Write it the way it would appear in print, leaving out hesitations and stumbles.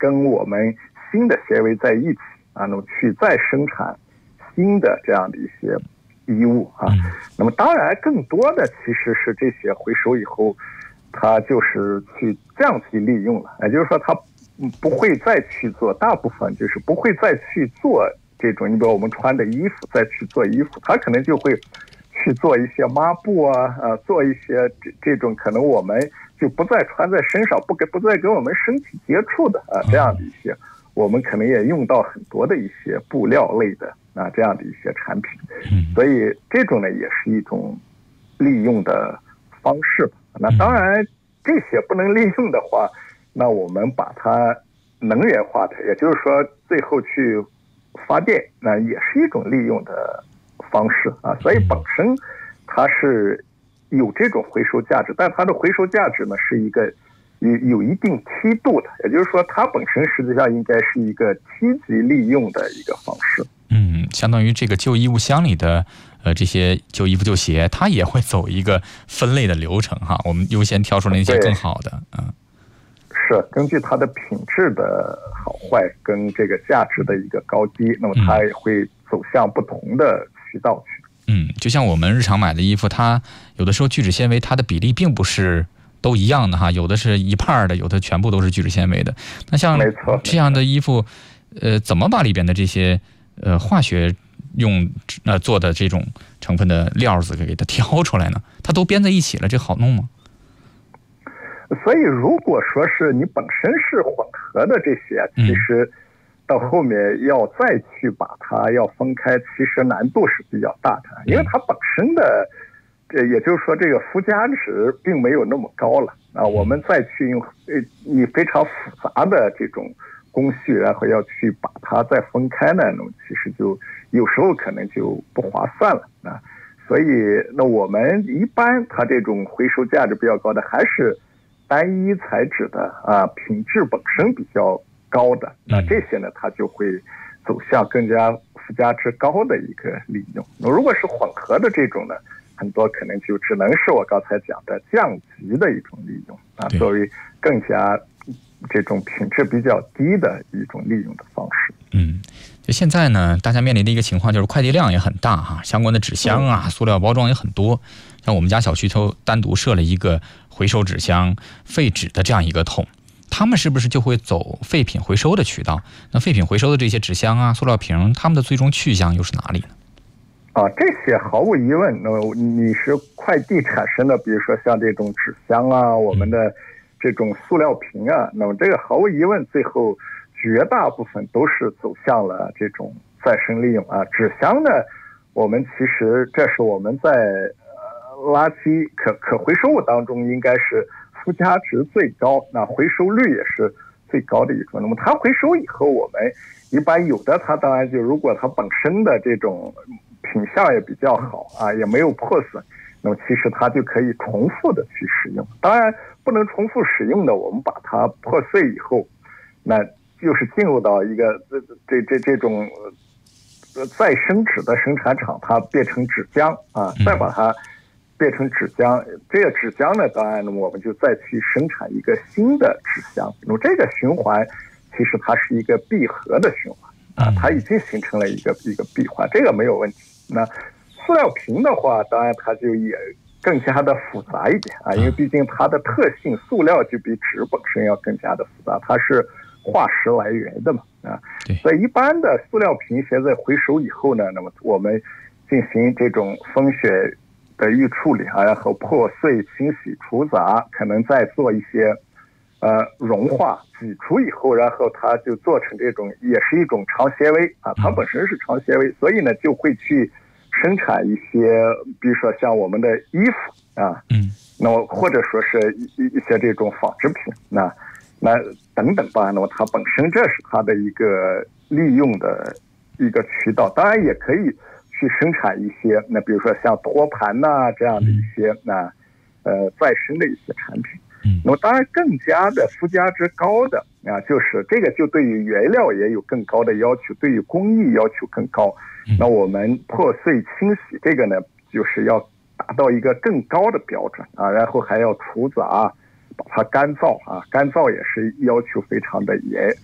跟我们新的纤维在一起啊，那么去再生产新的这样的一些衣物啊。那么当然更多的其实是这些回收以后，它就是去这样去利用了，也就是说它不会再去做，大部分就是不会再去做这种，你比如我们穿的衣服再去做衣服，它可能就会去做一些抹布啊，做一些这种可能我们就不再穿在身上，不再跟我们身体接触的啊，这样的一些，我们可能也用到很多的一些布料类的啊这样的一些产品，所以这种呢也是一种利用的方式。那当然这些不能利用的话，那我们把它能源化的，也就是说最后去发电，那也是一种利用的方式啊。所以本身它是有这种回收价值，但它的回收价值呢是一个有一定梯度的，也就是说它本身实际上应该是一个梯级利用的一个方式。 相当于这个旧衣物箱里的这些旧衣服旧鞋，它也会走一个分类的流程哈，我们优先挑出那些更好的。 是根据它的品质的好坏跟这个价值的一个高低，那么它也会走向不同的渠道去。 就像我们日常买的衣服，它有的时候聚酯纤维它的比例并不是都一样的哈，有的是一半的，有的全部都是聚酯纤维的。那像这样的衣服，怎么把里边的这些化学用做的这种成分的料子给它挑出来呢？它都编在一起了，这好弄吗？ 所以如果说是你本身是混合的这些，其实到后面要再去把它要分开，其实难度是比较大的，因为它本身的也就是说这个附加值并没有那么高了啊。我们再去用你非常复杂的这种工序，然后要去把它再分开呢，那么其实就有时候可能就不划算了啊。所以那我们一般它这种回收价值比较高的还是单一材质的啊，品质本身比较高的，那这些呢它就会走向更加附加值高的一个利用。那如果是混合的这种呢，很多可能就只能是我刚才讲的降级的一种利用啊，作为更加这种品质比较低的一种利用的方式。 就现在呢，大家面临的一个情况就是快递量也很大哈，相关的纸箱啊、塑料包装也很多。像我们家小区都单独设了一个回收纸箱、废纸的这样一个桶，他们是不是就会走废品回收的渠道？那废品回收的这些纸箱啊、塑料瓶，他们的最终去向又是哪里呢？ 这些毫无疑问，那么你是快递产生的，比如说像这种纸箱啊，我们的这种塑料瓶啊，那么这个毫无疑问，最后绝大部分都是走向了这种再生利用啊。纸箱呢，我们其实这是我们在垃圾可回收物当中应该是附加值最高，那回收率也是最高的一种。那么它回收以后，我们一般有的它当然就如果它本身的这种品相也比较好啊，也没有破损，那么其实它就可以重复的去使用。当然不能重复使用的，我们把它破碎以后，那就是进入到一个这种再生纸的生产厂，它变成纸浆啊，再把它变成纸浆。这个纸浆呢，当然呢，我们就再去生产一个新的纸箱。那么这个循环其实它是一个闭合的循环啊，它已经形成了一个闭环，这个没有问题。那塑料瓶的话，当然它就也更加的复杂一点啊，因为毕竟它的特性，塑料就比纸本身要更加的复杂，它是化石来源的嘛啊，所以一般的塑料瓶现在回收以后呢，那么我们进行这种风雪的预处理啊，然后破碎、清洗、除杂，可能再做一些融化、挤出以后，然后它就做成这种也是一种长纤维啊，它本身是长纤维，所以呢就会去生产一些，比如说像我们的衣服啊，那么或者说是一些这种纺织品，那等等吧，那么它本身这是它的一个利用的一个渠道，当然也可以去生产一些，那比如说像托盘呐这样的一些再生的一些产品。那么当然更加的附加值高的啊，就是这个就对于原料也有更高的要求，对于工艺要求更高。那我们破碎清洗这个呢，就是要达到一个更高的标准啊，然后还要除杂，把它干燥啊，干燥也是要求非常的严。